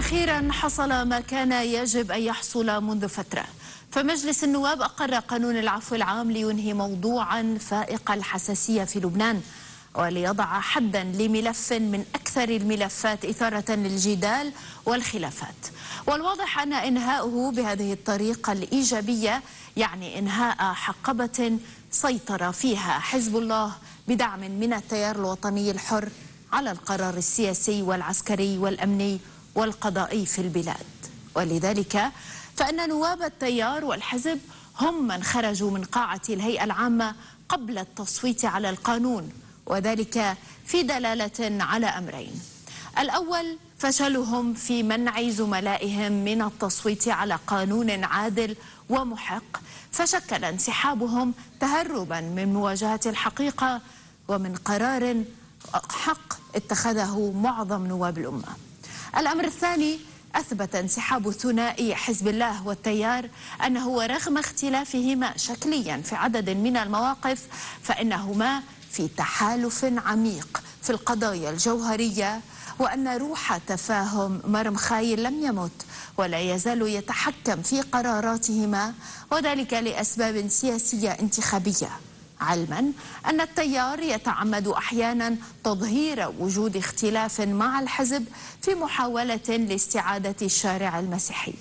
أخيرا حصل ما كان يجب أن يحصل منذ فترة، فمجلس النواب أقر قانون العفو العام لينهي موضوعا فائق الحساسية في لبنان، وليضع حدا لملف من أكثر الملفات إثارة للجدال والخلافات. والواضح أن إنهاؤه بهذه الطريقة الإيجابية يعني إنهاء حقبة سيطر فيها حزب الله بدعم من التيار الوطني الحر على القرار السياسي والعسكري والأمني والقضائي في البلاد. ولذلك فإن نواب التيار والحزب هم من خرجوا من قاعة الهيئة العامة قبل التصويت على القانون، وذلك في دلالة على أمرين: الأول فشلهم في منع زملائهم من التصويت على قانون عادل ومحق، فشكل انسحابهم تهربا من مواجهة الحقيقة ومن قرار حق اتخذه معظم نواب الأمة. الأمر الثاني أثبت انسحاب ثنائي حزب الله والتيار أنه ورغم اختلافهما شكليا في عدد من المواقف فإنهما في تحالف عميق في القضايا الجوهرية، وأن روح تفاهم مرمخاي لم يمت ولا يزال يتحكم في قراراتهما، وذلك لأسباب سياسية انتخابية، علما أن التيار يتعمد أحيانا تظهير وجود اختلاف مع الحزب في محاولة لاستعادة الشارع المسيحي.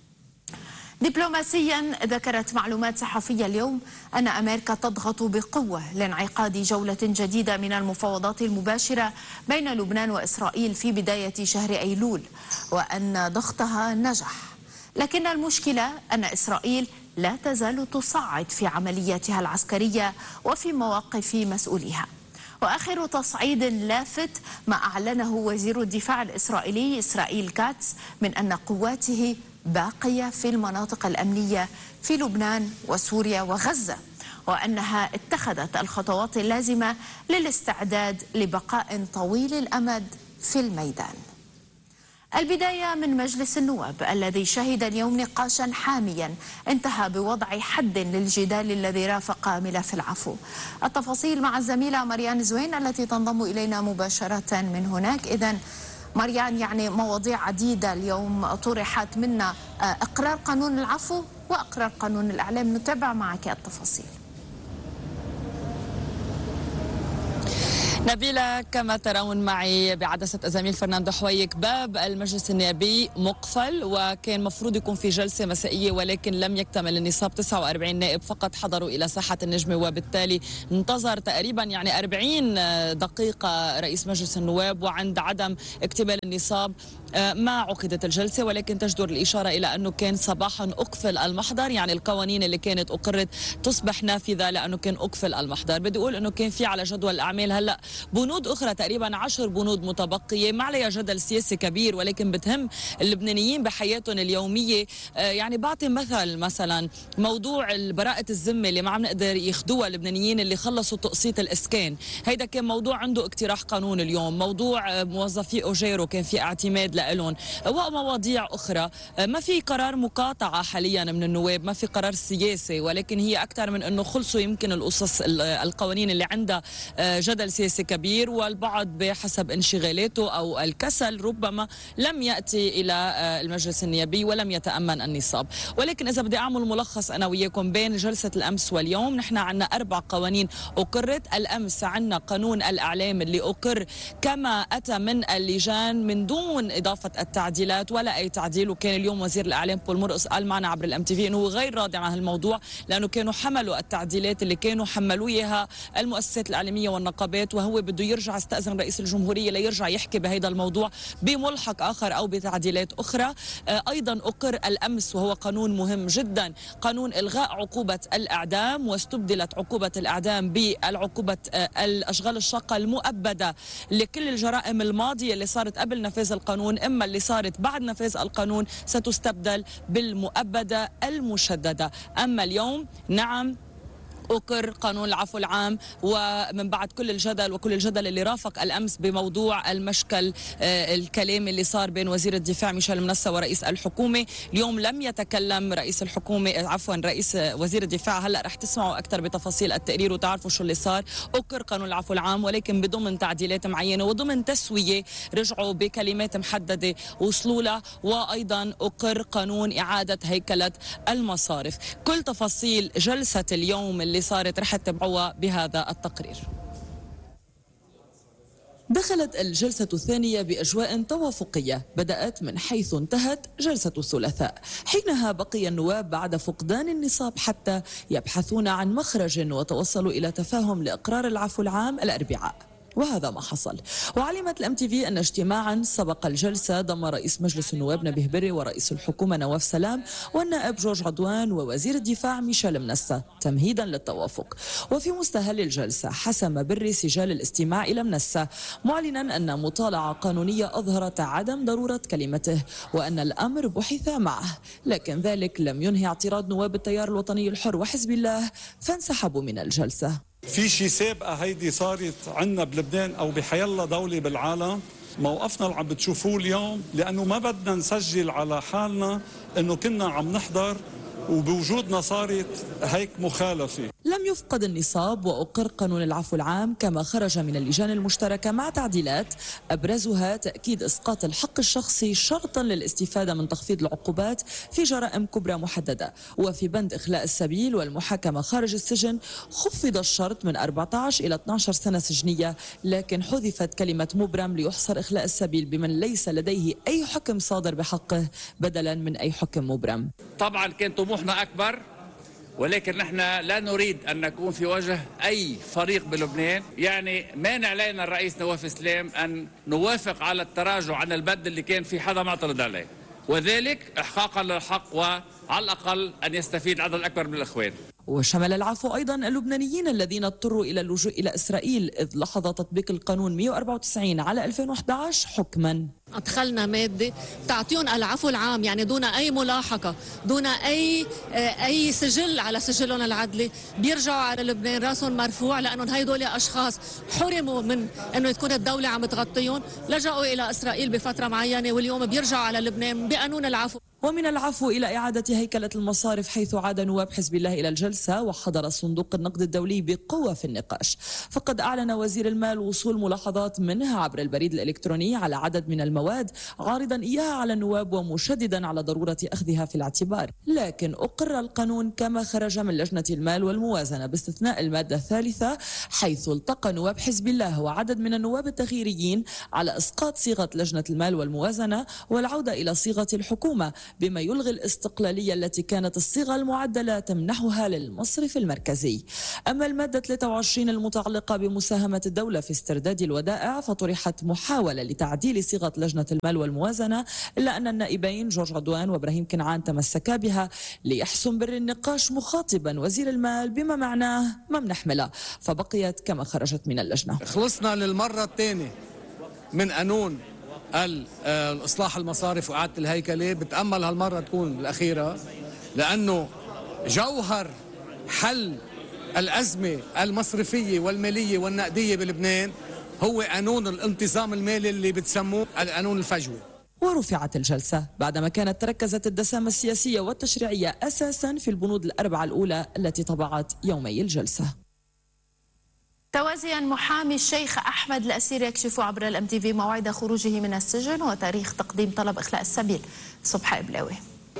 دبلوماسيا، ذكرت معلومات صحفية اليوم أن أمريكا تضغط بقوة لانعقاد جولة جديدة من المفاوضات المباشرة بين لبنان وإسرائيل في بداية شهر أيلول، وأن ضغطها نجح. لكن المشكلة أن إسرائيل لا تزال تصعد في عملياتها العسكرية وفي مواقف مسؤوليها. وآخر تصعيد لافت ما أعلنه وزير الدفاع الإسرائيلي إسرائيل كاتس من أن قواته باقية في المناطق الأمنية في لبنان وسوريا وغزة، وأنها اتخذت الخطوات اللازمة للاستعداد لبقاء طويل الأمد في الميدان. البداية من مجلس النواب الذي شهد اليوم نقاشا حاميا انتهى بوضع حد للجدال الذي رافق ملف العفو. التفاصيل مع الزميلة مريان زوين التي تنضم إلينا مباشرة من هناك. إذن مريان، يعني مواضيع عديدة اليوم طرحت، منا إقرار قانون العفو وإقرار قانون الإعلام، نتابع معك التفاصيل. نبيلة، كما ترون معي بعدسة الزميل فرناندو حويك، باب المجلس النيابي مقفل، وكان مفروض يكون في جلسة مسائية ولكن لم يكتمل النصاب. 49 نائب فقط حضروا إلى ساحة النجمة، وبالتالي انتظر تقريبا 40 دقيقة رئيس مجلس النواب، وعند عدم اكتمال النصاب ما عقدت الجلسة، ولكن تجدر الإشارة إلى أنه كان صباحا أقفل المحضر، يعني القوانين اللي كانت أقرت تصبح نافذة لأنه كان أقفل المحضر. بدي أقول أنه كان في على جدول الأعمال هلأ بنود أخرى، تقريبا 10 بنود متبقية، ما عليها جدل سياسي كبير ولكن بتهم اللبنانيين بحياتهم اليومية. يعني بعطي مثلا موضوع براءة الذمة اللي ما عم نقدر ياخذوها اللبنانيين اللي خلصوا تقسيط الإسكان، هيدا كان موضوع عنده اقتراح قانون اليوم. موضوع موظفي أوجيرو كان في اعتماد لهم، ومواضيع أخرى. ما في قرار مقاطعة حاليا من النواب، ما في قرار سياسي، ولكن هي أكثر من أنه خلصوا يمكن القصص القوانين اللي عندها جدل سياسي كبير، والبعض بحسب انشغالاته أو الكسل ربما لم يأتي إلى المجلس النيابي ولم يتأمن النصاب. ولكن إذا بدي أعمل ملخص أنا وياكم بين جلسة الأمس واليوم، نحن عنا 4 قوانين أقرت. الأمس عنا قانون الإعلام اللي أقر كما أتى من اللجان من دون إضافة التعديلات ولا أي تعديل، وكان اليوم وزير الإعلام بول مرقص قال معنا عبر الام تي في إنه غير راضي عن هالموضوع لأنه كانوا حملوا التعديلات اللي كانوا حملوا إياها المؤسسات الإعلامية والنقابات، وهو بده يرجع استأذن رئيس الجمهورية ليرجع يحكي بهذا الموضوع بملحق آخر أو بتعديلات أخرى. أيضا أقر الأمس وهو قانون مهم جدا، قانون إلغاء عقوبة الإعدام، واستبدلت عقوبة الإعدام بالعقوبة الأشغال الشاقة المؤبدة لكل الجرائم الماضية اللي صارت قبل نفاذ القانون، إما اللي صارت بعد نفاذ القانون ستستبدل بالمؤبدة المشددة. أما اليوم نعم أقر قانون العفو العام. ومن بعد كل الجدل وكل الجدل اللي رافق الأمس بموضوع المشكل الكلام اللي صار بين وزير الدفاع ميشيل منسى ورئيس الحكومة، اليوم لم يتكلم رئيس وزير الدفاع. هلأ رح تسمعوا أكثر بتفاصيل التقرير وتعرفوا شو اللي صار. أقر قانون العفو العام ولكن بضمن تعديلات معينة وضمن تسوية رجعوا بكلمات محددة وصلوا لها، وأيضا أقر قانون إعادة هيكلة المصارف. كل تفاصيل جلسة اليوم اللي صارت رح تتابعوها بهذا التقرير. دخلت الجلسة الثانية بأجواء توافقية بدأت من حيث انتهت جلسة الثلاثاء، حينها بقي النواب بعد فقدان النصاب حتى يبحثون عن مخرج وتوصلوا إلى تفاهم لإقرار العفو العام الأربعاء، وهذا ما حصل. وعلمت الMTV أن اجتماعا سبق الجلسة ضم رئيس مجلس النواب نبيه بري ورئيس الحكومة نواف سلام والنائب جورج عدوان ووزير الدفاع ميشيل منسى تمهيدا للتوافق. وفي مستهل الجلسة حسم بري سجال الاستماع إلى منسى معلنا أن مطالعة قانونية أظهرت عدم ضرورة كلمته وأن الأمر بحث معه، لكن ذلك لم ينهي اعتراض نواب التيار الوطني الحر وحزب الله فانسحبوا من الجلسة. في شي سابقة هيدي صارت عنا بلبنان أو بحيالله دولة بالعالم، موقفنا اللي عم بتشوفوه اليوم لأنه ما بدنا نسجل على حالنا أنه كنا عم نحضر وبوجودنا صارت هيك مخالفة. لم يفقد النصاب وأقر قانون العفو العام كما خرج من اللجان المشتركة مع تعديلات أبرزها تأكيد إسقاط الحق الشخصي شرطا للاستفادة من تخفيض العقوبات في جرائم كبرى محددة. وفي بند إخلاء السبيل والمحاكمة خارج السجن خفض الشرط من 14 إلى 12 سنة سجنية، لكن حذفت كلمة مبرم ليحصر إخلاء السبيل بمن ليس لديه أي حكم صادر بحقه بدلا من أي حكم مبرم. طبعا كان طموحنا أكبر، ولكن نحن لا نريد أن نكون في وجه أي فريق بلبنان. يعني مانع علينا الرئيس نواف سلام أن نوافق على التراجع عن البند اللي كان في حدا معترض عليه، وذلك إحقاقا للحق وعلى الأقل أن يستفيد عدد أكبر من الإخوان. وشمل العفو أيضا اللبنانيين الذين اضطروا إلى اللجوء إلى إسرائيل إذ لحظ تطبيق القانون 194 على 2011 حكما. أدخلنا مادة تعطيهم العفو العام، يعني دون أي ملاحقة، دون أي سجل على سجلهم العدلي، بيرجعوا على لبنان راسهم مرفوع، لأنهم هيدول أشخاص حرموا من أنه تكون الدولة عم تغطيهم، لجأوا إلى إسرائيل بفترة معينة واليوم بيرجعوا على لبنان بقانون العفو. ومن العفو إلى إعادة هيكلة المصارف، حيث عاد نواب حزب الله إلى الجلسة وحضر صندوق النقد الدولي بقوة في النقاش. فقد أعلن وزير المال وصول ملاحظات منها عبر البريد الإلكتروني على عدد من المواد عارضا إياها على النواب ومشددا على ضرورة أخذها في الاعتبار، لكن أقر القانون كما خرج من لجنة المال والموازنة باستثناء المادة الثالثة، حيث التقى نواب حزب الله وعدد من النواب التغييريين على إسقاط صيغة لجنة المال والموازنة والعودة إلى صيغة الحكومة، بما يلغي الاستقلالية التي كانت الصيغة المعدلة تمنحها للمصرف المركزي. أما المادة 23 المتعلقة بمساهمة الدولة في استرداد الودائع فطرحت محاولة لتعديل صيغة لجنة المال والموازنة، إلا أن النائبين جورج عدوان وإبراهيم كنعان تمسكا بها ليحسم بر النقاش مخاطبا وزير المال بما معناه ما بنحملها، فبقيت كما خرجت من اللجنة. خلصنا للمرة الثانية من قانون الإصلاح المصارف وإعادة الهيكلة، بتأمل هالمرة تكون الأخيرة، لأنه جوهر حل الأزمة المصرفية والمالية والنقدية بلبنان هو قانون الانتظام المالي اللي بتسموه القانون الفجوة. ورفعت الجلسة بعدما كانت تركزت الدسامة السياسية والتشريعية أساسا في البنود الأربعة الأولى التي طبعت يومي الجلسة. توازيا محامي الشيخ أحمد الأسير يكشف عبر الMTV موعد خروجه من السجن وتاريخ تقديم طلب إخلاء السبيل. صبحي بلاوي.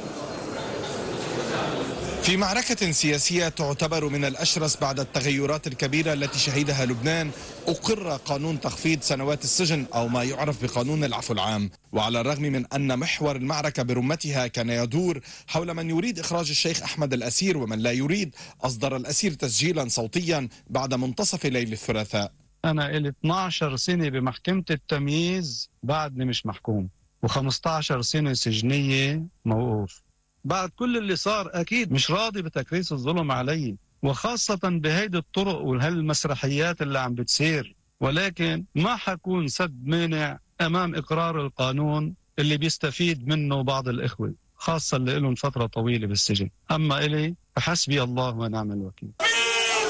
في معركة سياسية تعتبر من الأشرس بعد التغيرات الكبيرة التي شهدها لبنان، أقر قانون تخفيض سنوات السجن أو ما يعرف بقانون العفو العام. وعلى الرغم من أن محور المعركة برمتها كان يدور حول من يريد إخراج الشيخ أحمد الأسير ومن لا يريد، أصدر الأسير تسجيلا صوتيا بعد منتصف ليل الثلاثاء. أنا إلي 12 سنة بمحكمة التمييز بعدني مش محكوم، و15 سنة سجنية موقوف. بعد كل اللي صار أكيد مش راضي بتكريس الظلم علي، وخاصة بهيدي الطرق وهالمسرحيات اللي عم بتصير، ولكن ما حكون سد مانع أمام إقرار القانون اللي بيستفيد منه بعض الإخوة، خاصة اللي لهم فترة طويلة بالسجن. أما إلي فحسبي الله ونعم الوكيل.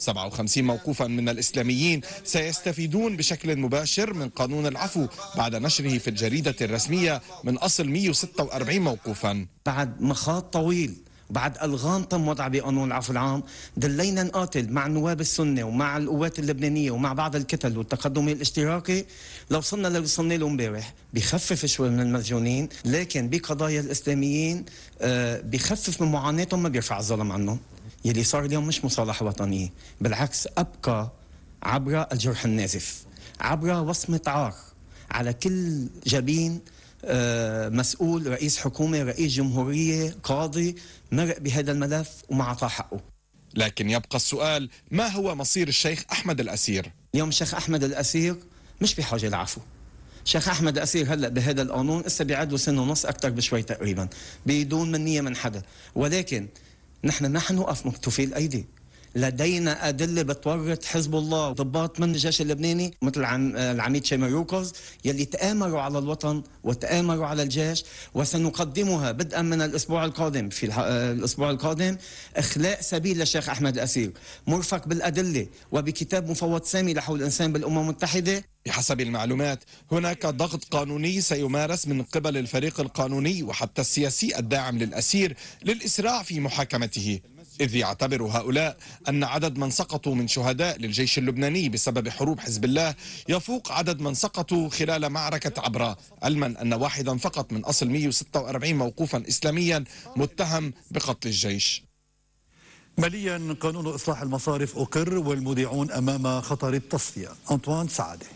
57 موقوفا من الإسلاميين سيستفيدون بشكل مباشر من قانون العفو بعد نشره في الجريدة الرسمية من أصل 146 موقوفا. بعد مخاض طويل وبعد ألغام تم وضعها بقانون العفو العام، دلينا نقاتل مع النواب السنة ومع القوات اللبنانية ومع بعض الكتل والتقدم الاشتراكي لو وصلنا اللي وصلنا له امبارح. بيخفف شوي من المسجونين، لكن بقضايا الإسلاميين بيخفف من معاناتهم، ما بيرفع الظلم عنهم. يلي صار اليوم مش مصالحة وطنية، بالعكس أبقى عبر الجرح النازف، عبر وصمة عار على كل جبين مسؤول، رئيس حكومة، رئيس جمهورية، قاضي مرق بهذا الملف وما أعطاه حقه. لكن يبقى السؤال، ما هو مصير الشيخ أحمد الأسير؟ اليوم الشيخ أحمد الأسير مش بحاجة للعفو. الشيخ أحمد الأسير هلأ بهذا القانون إسا بيعد له سنة ونص أكثر بشوي تقريبا بدون منية من حدا، ولكن نحن ما حنوقف مكتوفي الأيدي. لدينا أدلة بتورط حزب الله وضباط من الجيش اللبناني مثل العميد شيماروكوز يلي تآمروا على الوطن وتآمروا على الجيش، وسنقدمها بدءا من الأسبوع القادم. في الأسبوع القادم إخلاء سبيل للشيخ أحمد الأسير مرفق بالأدلة وبكتاب مفوض سامي لحقوق الإنسان بالأمم المتحدة. بحسب المعلومات هناك ضغط قانوني سيمارس من قبل الفريق القانوني وحتى السياسي الداعم للأسير للإسراع في محاكمته، إذ يعتبر هؤلاء أن عدد من سقطوا من شهداء للجيش اللبناني بسبب حروب حزب الله يفوق عدد من سقطوا خلال معركة عبرة، علما أن واحدا فقط من أصل 146 موقوفا إسلاميا متهم بقتل الجيش. ماليا قانون إصلاح المصارف أقر والمودعون أمام خطر التصفية. أنطوان سعادة.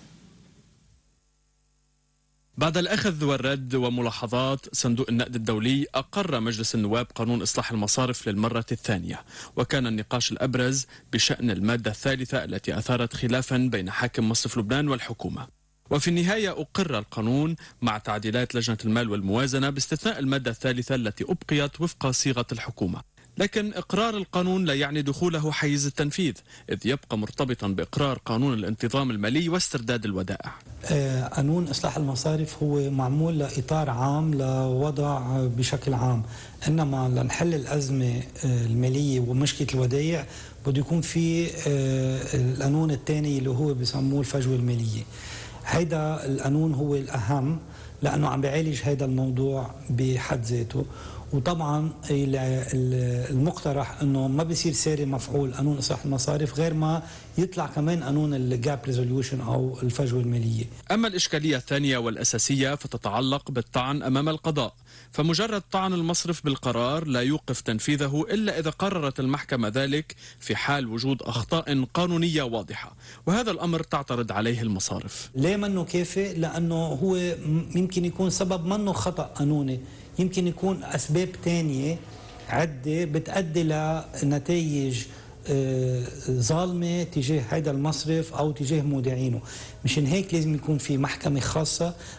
بعد الأخذ والرد وملاحظات صندوق النقد الدولي، أقر مجلس النواب قانون إصلاح المصارف للمرة الثانية، وكان النقاش الأبرز بشأن المادة الثالثة التي أثارت خلافا بين حاكم مصرف لبنان والحكومة. وفي النهاية أقر القانون مع تعديلات لجنة المال والموازنة باستثناء المادة الثالثة التي أبقيت وفق صيغة الحكومة. لكن إقرار القانون لا يعني دخوله حيز التنفيذ، إذ يبقى مرتبطا بإقرار قانون الانتظام المالي واسترداد الودائع. قانون إصلاح المصارف هو معمول لإطار عام لوضع بشكل عام، إنما لنحل الأزمة المالية ومشكلة الودائع بده يكون في القانون الثاني اللي هو بيسموه الفجوة المالية. هيدا القانون هو الأهم لأنه عم بيعالج هذا الموضوع بحد ذاته. وطبعا المقترح انه ما بيصير ساري مفعول قانون اصلاح المصارف غير ما يطلع كمان قانون الجاب ريزوليوشن او الفجوه الماليه. اما الاشكاليه الثانيه والاساسيه فتتعلق بالطعن امام القضاء، فمجرد طعن المصرف بالقرار لا يوقف تنفيذه الا اذا قررت المحكمه ذلك في حال وجود اخطاء قانونيه واضحه، وهذا الامر تعترض عليه المصارف. ليه منه كافي؟ لانه هو يمكن يكون سبب منه خطا قانوني، يمكن يكون أسباب تانية عدة بتؤدي لنتائج ظالمة تجاه هذا المصرف أو تجاه مودعينه. مشان هيك لازم يكون في محكمة خاصة